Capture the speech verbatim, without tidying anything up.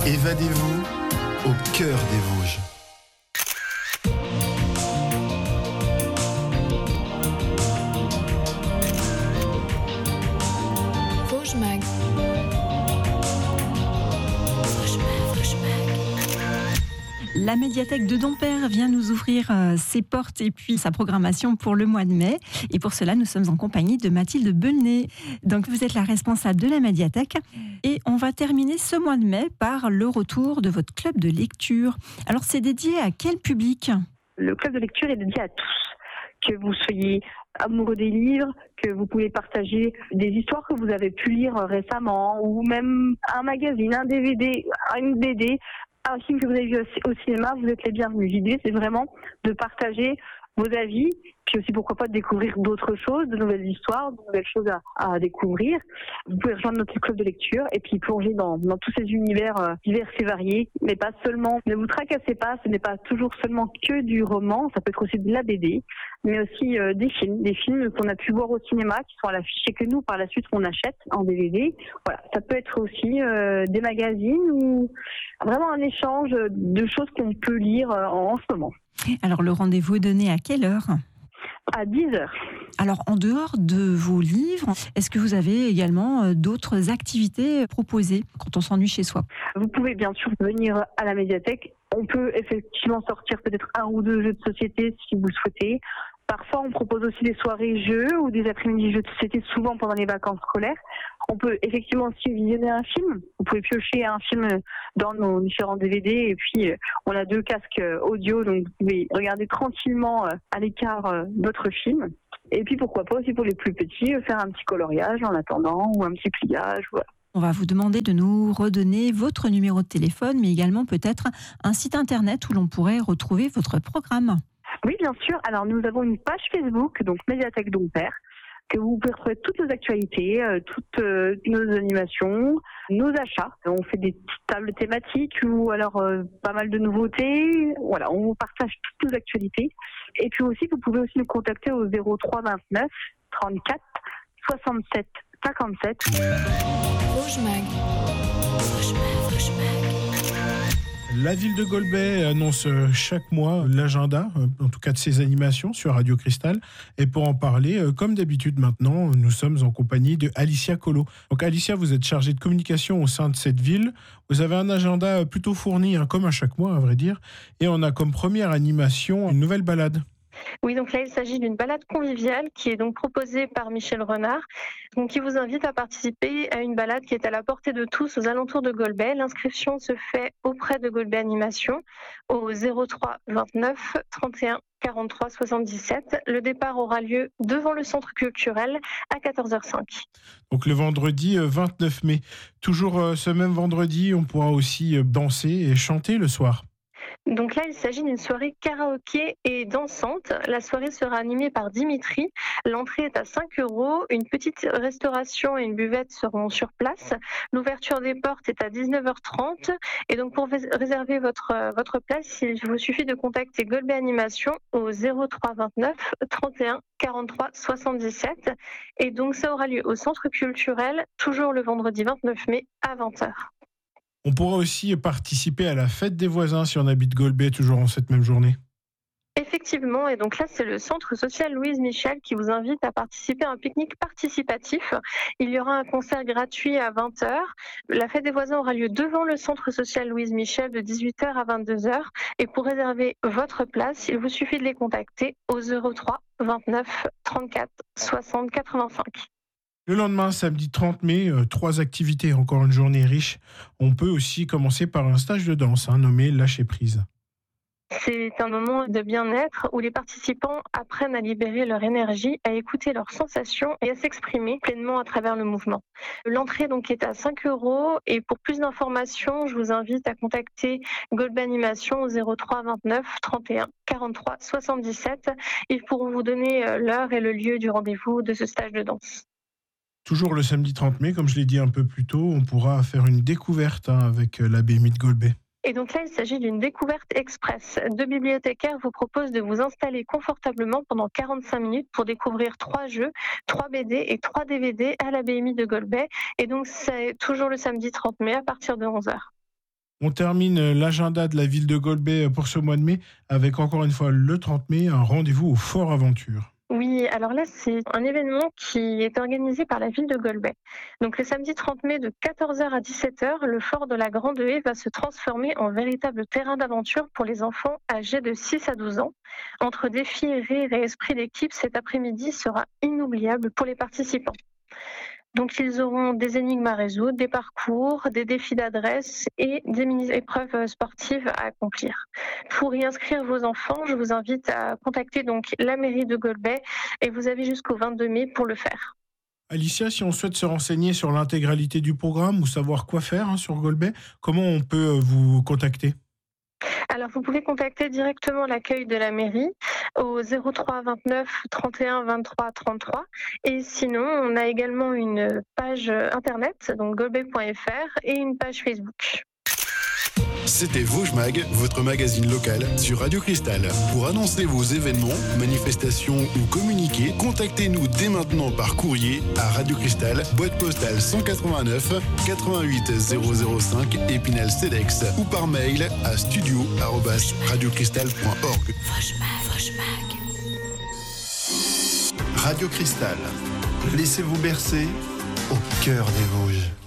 Évadez-vous au cœur des Vosges. Vosges Mag. La médiathèque de Dompère vient nous ouvrir euh, ses portes et puis sa programmation pour le mois de mai. Et pour cela, nous sommes en compagnie de Mathilde Belnet. Donc, vous êtes la responsable de la médiathèque. Et on va terminer ce mois de mai par le retour de votre club de lecture. Alors, c'est dédié à quel public ? Le club de lecture est dédié à tous. Que vous soyez amoureux des livres, que vous pouvez partager des histoires que vous avez pu lire récemment, ou même un magazine, un D V D, une B D, un film que vous avez vu au cinéma, vous êtes les bienvenus. L'idée, c'est vraiment de partager vos avis, puis aussi pourquoi pas de découvrir d'autres choses, de nouvelles histoires, de nouvelles choses à, à découvrir. Vous pouvez rejoindre notre club de lecture et puis plonger dans, dans tous ces univers euh, divers et variés, mais pas seulement. Ne vous tracassez pas, ce n'est pas toujours seulement que du roman, ça peut être aussi de la B D, mais aussi euh, des films, des films qu'on a pu voir au cinéma, qui sont à l'affiche et que nous, par la suite, on achète en D V D. Voilà, ça peut être aussi euh, des magazines ou vraiment un échange de choses qu'on peut lire euh, en, en ce moment. Alors, le rendez-vous est donné à quelle heure ? À dix heures. Alors, en dehors de vos livres, est-ce que vous avez également d'autres activités proposées quand on s'ennuie chez soi ? Vous pouvez bien sûr venir à la médiathèque. On peut effectivement sortir peut-être un ou deux jeux de société si vous le souhaitez. Parfois, on propose aussi des soirées jeux ou des après-midi jeux de société, souvent pendant les vacances scolaires. On peut effectivement aussi visionner un film. Vous pouvez piocher un film dans nos différents D V D et puis on a deux casques audio, donc vous pouvez regarder tranquillement à l'écart votre film. Et puis pourquoi pas aussi pour les plus petits, faire un petit coloriage en attendant ou un petit pliage, voilà. On va vous demander de nous redonner votre numéro de téléphone, mais également peut-être un site internet où l'on pourrait retrouver votre programme. Oui, bien sûr. Alors, nous avons une page Facebook, donc Médiathèque Dompère, que vous pouvez retrouver toutes nos actualités, euh, toutes euh, nos animations, nos achats. On fait des petites tables thématiques ou alors euh, pas mal de nouveautés. Voilà, on vous partage toutes nos actualités. Et puis aussi, vous pouvez aussi nous contacter au zéro trois vingt-neuf trente-quatre soixante-sept cinquante-sept. Vosges Mag. Vosges Mag. Vosges Mag. La ville de Golbet annonce chaque mois l'agenda, en tout cas de ses animations sur Radio Cristal. Et pour en parler, comme d'habitude maintenant, nous sommes en compagnie de Alicia Colo. Donc Alicia, vous êtes chargée de communication au sein de cette ville. Vous avez un agenda plutôt fourni, hein, comme à chaque mois à vrai dire. Et on a comme première animation une nouvelle balade. Oui, donc là, il s'agit d'une balade conviviale qui est donc proposée par Michel Renard, donc qui vous invite à participer à une balade qui est à la portée de tous aux alentours de Golbet. L'inscription se fait auprès de Golbet Animation au zéro trois vingt-neuf trente et un quarante-trois soixante-dix-sept. Le départ aura lieu devant le centre culturel à quatorze heures cinq. Donc le vendredi vingt-neuf mai. Toujours ce même vendredi, on pourra aussi danser et chanter le soir. Donc là, il s'agit d'une soirée karaoké et dansante. La soirée sera animée par Dimitri. L'entrée est à cinq euros. Une petite restauration et une buvette seront sur place. L'ouverture des portes est à dix-neuf heures trente. Et donc, pour réserver votre, votre place, il vous suffit de contacter Golbet Animation au zéro trois vingt-neuf trente et un quarante-trois soixante-dix-sept. Et donc, ça aura lieu au centre culturel, toujours le vendredi vingt-neuf mai à vingt heures. On pourra aussi participer à la fête des voisins si on habite Golbet, toujours en cette même journée. Effectivement, et donc là, c'est le centre social Louise Michel qui vous invite à participer à un pique-nique participatif. Il y aura un concert gratuit à vingt heures. La fête des voisins aura lieu devant le centre social Louise Michel de dix-huit heures à vingt-deux heures. Et pour réserver votre place, il vous suffit de les contacter au zéro trois vingt-neuf trente-quatre soixante quatre-vingt-cinq. Le lendemain, samedi trente mai, euh, trois activités, encore une journée riche. On peut aussi commencer par un stage de danse, hein, nommé Lâcher prise. C'est un moment de bien-être où les participants apprennent à libérer leur énergie, à écouter leurs sensations et à s'exprimer pleinement à travers le mouvement. L'entrée donc est à cinq euros et pour plus d'informations, je vous invite à contacter Golbet Animation au zéro trois vingt-neuf trente et un quarante-trois soixante-dix-sept. Ils pourront vous donner l'heure et le lieu du rendez-vous de ce stage de danse. Toujours le samedi trente mai, comme je l'ai dit un peu plus tôt, on pourra faire une découverte hein, avec la B M I de Golbet. Et donc là, il s'agit d'une découverte express. Deux bibliothécaires vous proposent de vous installer confortablement pendant quarante-cinq minutes pour découvrir trois jeux, trois B D et trois D V D à la B M I de Golbet. Et donc, c'est toujours le samedi trente mai à partir de onze heures. On termine l'agenda de la ville de Golbet pour ce mois de mai avec encore une fois le trente mai, un rendez-vous au Fort Aventure. Oui, alors là, c'est un événement qui est organisé par la ville de Golbet. Donc le samedi trente mai de quatorze heures à dix-sept heures, le fort de la Grande Haie va se transformer en véritable terrain d'aventure pour les enfants âgés de six à douze ans. Entre défis, rire et esprit d'équipe, cet après-midi sera inoubliable pour les participants. Donc ils auront des énigmes à résoudre, des parcours, des défis d'adresse et des mini-épreuves sportives à accomplir. Pour y inscrire vos enfants, je vous invite à contacter donc la mairie de Golbet et vous avez jusqu'au vingt-deux mai pour le faire. Alicia, si on souhaite se renseigner sur l'intégralité du programme ou savoir quoi faire hein, sur Golbet, comment on peut vous contacter ? Alors, vous pouvez contacter directement l'accueil de la mairie au zéro trois vingt-neuf trente et un vingt-trois trente-trois. Et sinon, on a également une page internet, donc golbet point f r, et une page Facebook. C'était Vosges Mag, votre magazine local sur Radio Cristal. Pour annoncer vos événements, manifestations ou communiquer, contactez-nous dès maintenant par courrier à Radio Cristal, boîte postale cent quatre-vingt-neuf quatre-vingt-huit zéro zéro cinq Épinal Cedex ou par mail à studio arobase radiocristal point org. Radio Cristal. Laissez-vous bercer au cœur des Vosges.